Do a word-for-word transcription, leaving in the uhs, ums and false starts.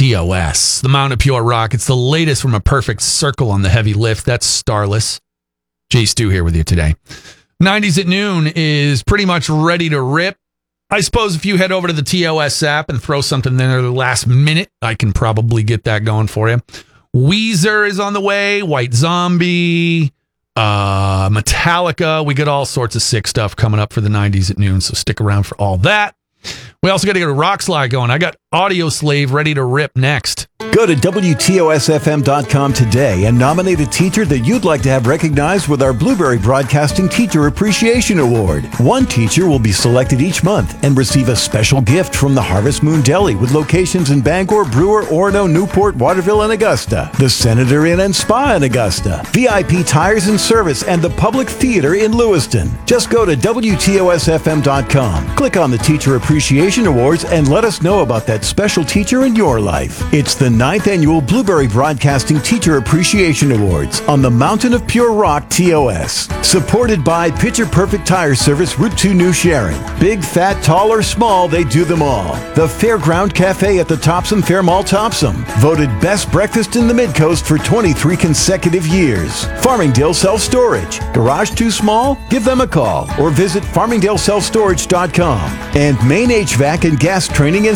T O S, the Mount of Pure Rock. It's the latest from a perfect circle on the heavy lift. That's Starless. Jay Stu here with you today. nineties at noon is pretty much ready to rip. I suppose if you head over to the T O S app and throw something in there the last minute, I can probably get that going for you. Weezer is on the way, White Zombie, uh, Metallica. We got all sorts of sick stuff coming up for the nineties at noon, so stick around for all that. We also got to get a rock slide going. I got Audio Slave ready to rip next. Go to W T O S F M dot com today and nominate a teacher that you'd like to have recognized with our Blueberry Broadcasting Teacher Appreciation Award. One teacher will be selected each month and receive a special gift from the Harvest Moon Deli with locations in Bangor, Brewer, Orono, Newport, Waterville, and Augusta. The Senator Inn and Spa in Augusta. V I P Tires and Service and the Public Theater in Lewiston. Just go to W T O S F M dot com. Click on the Teacher Appreciation Awards and let us know about that special teacher in your life. It's the ninth Annual Blueberry Broadcasting Teacher Appreciation Awards on the Mountain of Pure Rock T O S. Supported by Picture Perfect Tire Service, Route two New Sharon. Big, fat, tall, or small, they do them all. The Fairground Cafe at the Topsom Fair Mall Topsom. Voted Best Breakfast in the Mid-Coast for twenty-three consecutive years. Farmingdale Self Storage. Garage too small? Give them a call or visit farmingdale self storage dot com. And Main H V A C and Gas Training and